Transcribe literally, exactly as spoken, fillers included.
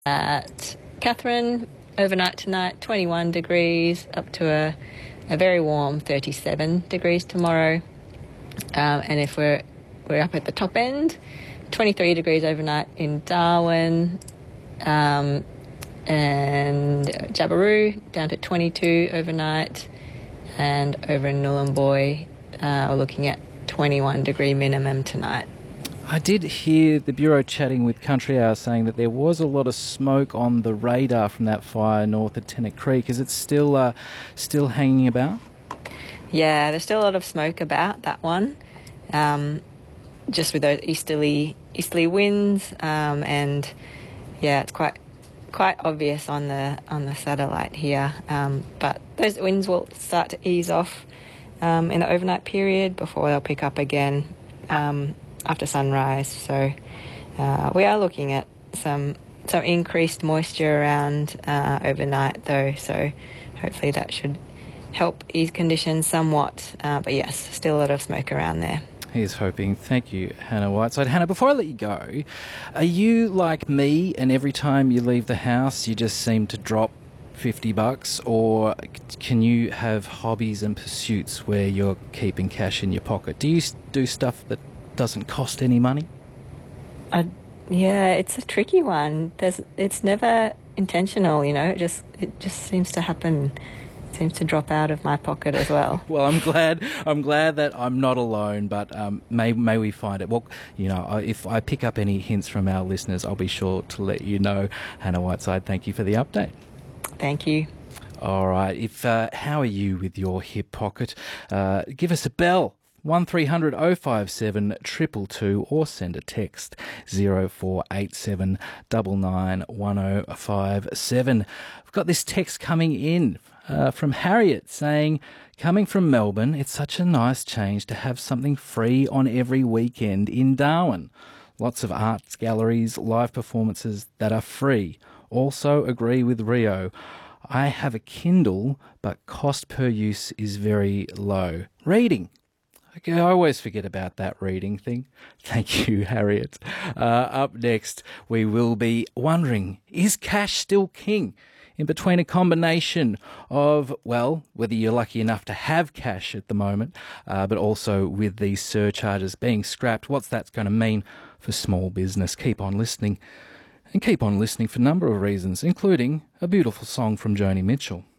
At Catherine, overnight tonight, twenty-one degrees, up to a, a very warm thirty-seven degrees tomorrow. Um, and if we're we're up at the top end, twenty-three degrees overnight in Darwin, um, and Jabiru down to twenty-two overnight, and over in Nhulunbuy, uh, we're looking at twenty-one degree minimum tonight. I did hear the Bureau chatting with Country Hour saying that there was a lot of smoke on the radar from that fire north of Tennant Creek. Is it still uh, still hanging about? Yeah, there's still a lot of smoke about that one, um, just with those easterly easterly winds, um, and yeah, it's quite quite obvious on the on the satellite here. Um, but those winds will start to ease off um, in the overnight period before they'll pick up again um, after sunrise. So uh, we are looking at some some increased moisture around uh, overnight, though. So hopefully that should help ease conditions somewhat. Uh, but yes, still a lot of smoke around there. Here's hoping. Thank you, Hannah Whiteside. Hannah, before I let you go, are you like me and every time you leave the house you just seem to drop fifty bucks, or can you have hobbies and pursuits where you're keeping cash in your pocket? Do you do stuff that doesn't cost any money? Uh, yeah, it's a tricky one. There's, it's never intentional, you know. It just it just seems to happen. Seems to drop out of my pocket as well. Well, I'm glad. I'm glad that I'm not alone. But um, may may we find it. Well, you know, if I pick up any hints from our listeners, I'll be sure to let you know. Hannah Whiteside, thank you for the update. Thank you. All right. If uh, how are you with your hip pocket? Uh, give us a bell. one three hundred oh five seven two two two or send a text zero four eight seven nine nine one oh five seven. I've got this text coming in uh, from Harriet saying, coming from Melbourne, it's such a nice change to have something free on every weekend in Darwin. Lots of arts galleries, live performances that are free. Also agree with Rio. I have a Kindle, but cost per use is very low. Reading. Okay, I always forget about that reading thing. Thank you, Harriet. Uh, up next, we will be wondering, is cash still king? In between a combination of, well, whether you're lucky enough to have cash at the moment, uh, but also with these surcharges being scrapped, what's that going to mean for small business? Keep on listening. And keep on listening for a number of reasons, including a beautiful song from Joni Mitchell.